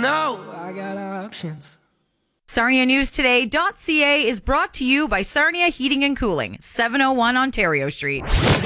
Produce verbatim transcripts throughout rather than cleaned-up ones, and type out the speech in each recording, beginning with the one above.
know I got options. Sarnia News Today dot C A is brought to you by Sarnia Heating and Cooling, seven oh one Ontario Street.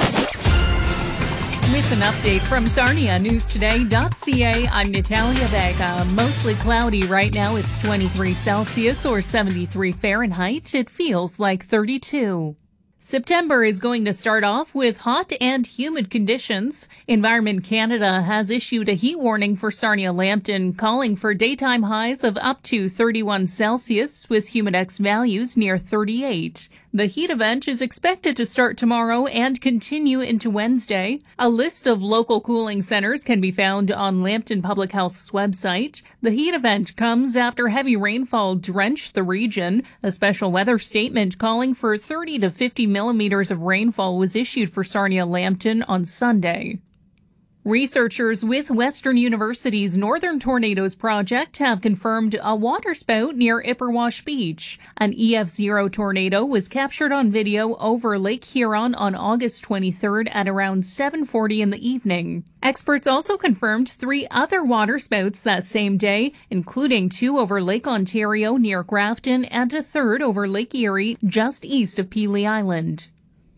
With an update from Sarnia News Today dot C A, I'm Natalia Vega. Mostly cloudy right now. It's twenty-three Celsius or seventy-three Fahrenheit. It feels like thirty-two. September is going to start off with hot and humid conditions. Environment Canada has issued a heat warning for Sarnia-Lambton, calling for daytime highs of up to thirty-one Celsius with humidex values near thirty-eight. The heat event is expected to start tomorrow and continue into Wednesday. A list of local cooling centers can be found on Lambton Public Health's website. The heat event comes after heavy rainfall drenched the region. A special weather statement calling for thirty to fifty millimeters of rainfall was issued for Sarnia-Lambton on Sunday. Researchers with Western University's Northern Tornadoes Project have confirmed a waterspout near Ipperwash Beach. An E F zero tornado was captured on video over Lake Huron on August twenty-third at around seven forty in the evening. Experts also confirmed three other waterspouts that same day, including two over Lake Ontario near Grafton and a third over Lake Erie just east of Pelee Island.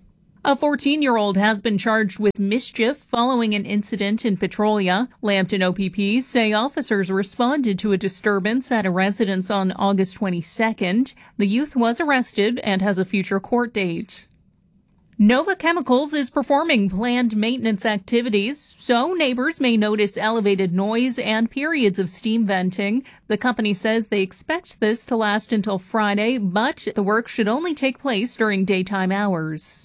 A fourteen-year-old has been charged with mischief following an incident in Petrolia. Lambton O P P say officers responded to a disturbance at a residence on August twenty-second. The youth was arrested and has a future court date. Nova Chemicals is performing planned maintenance activities, so neighbors may notice elevated noise and periods of steam venting. The company says they expect this to last until Friday, but the work should only take place during daytime hours.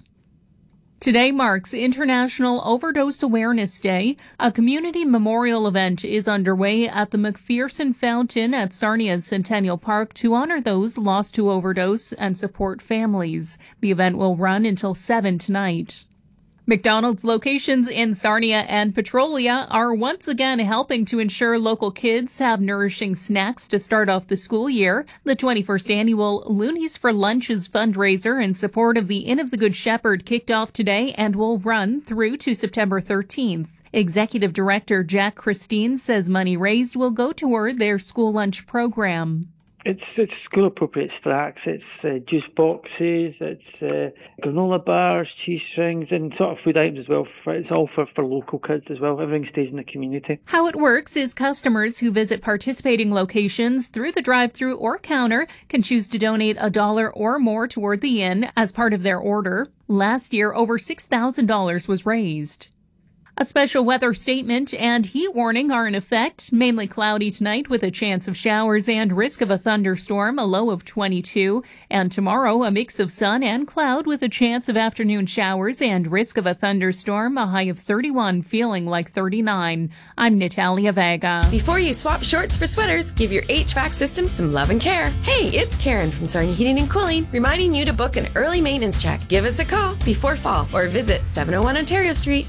Today marks International Overdose Awareness Day. A community memorial event is underway at the McPherson Fountain at Sarnia's Centennial Park to honor those lost to overdose and support families. The event will run until seven tonight. McDonald's locations in Sarnia and Petrolia are once again helping to ensure local kids have nourishing snacks to start off the school year. The twenty-first annual Loonies for Lunches fundraiser in support of the Inn of the Good Shepherd kicked off today and will run through to September thirteenth. Executive Director Jack Christine says money raised will go toward their school lunch program. It's it's school appropriate snacks. It's uh, juice boxes. It's uh, granola bars, cheese strings, and sort of food items as well. For, it's all for, for local kids as well. Everything stays in the community. How it works is customers who visit participating locations through the drive-through or counter can choose to donate a dollar or more toward the inn as part of their order. Last year, over six thousand dollars was raised. A special weather statement and heat warning are in effect. Mainly cloudy tonight with a chance of showers and risk of a thunderstorm, a low of twenty-two. And tomorrow, a mix of sun and cloud with a chance of afternoon showers and risk of a thunderstorm, a high of thirty-one, feeling like thirty-nine. I'm Natalia Vega. Before you swap shorts for sweaters, give your H V A C system some love and care. Hey, it's Karen from Sarnia Heating and Cooling, reminding you to book an early maintenance check. Give us a call before fall or visit seven oh one Ontario Street.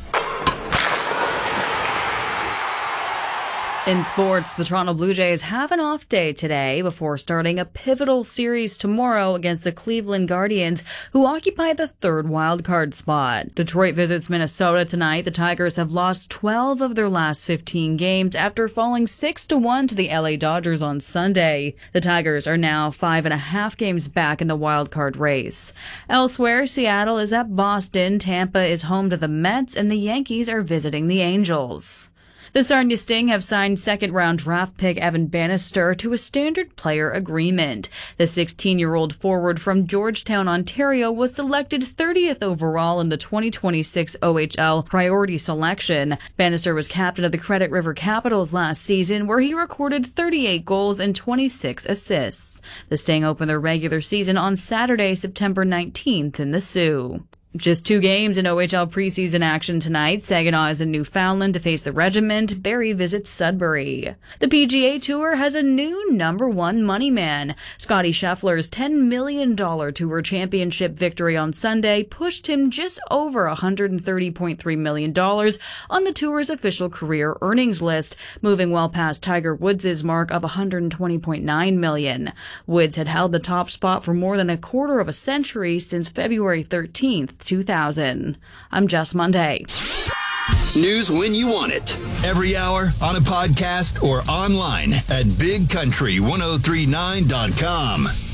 In sports, the Toronto Blue Jays have an off day today before starting a pivotal series tomorrow against the Cleveland Guardians, who occupy the third wildcard spot. Detroit visits Minnesota tonight. The Tigers have lost twelve of their last fifteen games after falling six to one to the L A Dodgers on Sunday. The Tigers are now five and a half games back in the wildcard race. Elsewhere, Seattle is at Boston, Tampa is home to the Mets, and the Yankees are visiting the Angels. The Sarnia Sting have signed second-round draft pick Evan Bannister to a standard player agreement. The sixteen-year-old forward from Georgetown, Ontario, was selected thirtieth overall in the twenty twenty-six O H L priority selection. Bannister was captain of the Credit River Capitals last season, where he recorded thirty-eight goals and twenty-six assists. The Sting opened their regular season on Saturday, September nineteenth in the Sioux. Just two games in O H L preseason action tonight. Saginaw is in Newfoundland to face the Regiment. Barrie visits Sudbury. The P G A Tour has a new number one money man. Scottie Scheffler's ten million dollars Tour Championship victory on Sunday pushed him just over one hundred thirty point three million dollars on the Tour's official career earnings list, moving well past Tiger Woods' mark of one hundred twenty point nine million dollars. Woods had held the top spot for more than a quarter of a century since February thirteenth, two thousand. I'm Jess Monday. News when you want it. Every hour on a podcast or online at big country ten thirty-nine dot com.